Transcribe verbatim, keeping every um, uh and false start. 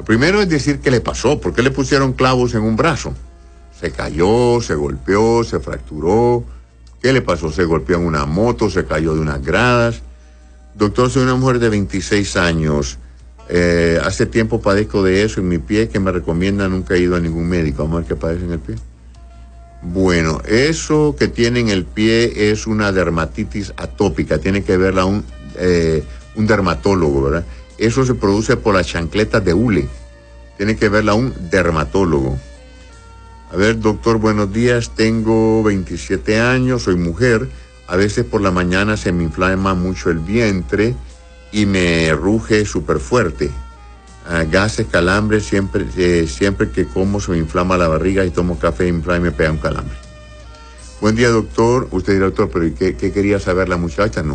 primero es decir qué le pasó, por qué le pusieron clavos en un brazo. Se cayó, se golpeó, se fracturó. ¿Qué le pasó? Se golpeó en una moto, se cayó de unas gradas. Doctor, soy una mujer de veintiséis años. Eh, hace tiempo padezco de eso en mi pie que me recomienda, nunca he ido a ningún médico. Vamos a ver qué padece en el pie. Bueno, eso que tiene en el pie es una dermatitis atópica. Tiene que verla un, eh, un dermatólogo, ¿verdad? Eso se produce por las chancletas de hule. Tiene que verla un dermatólogo. A ver, doctor, buenos días. Tengo veintisiete años, soy mujer. A veces por la mañana se me inflama mucho el vientre y me ruge súper fuerte. Uh, gases, calambres, siempre, eh, siempre que como se me inflama la barriga y tomo café y me, me pega un calambre. Buen día, doctor. Usted dirá, doctor, pero ¿qué, qué quería saber la muchacha? No.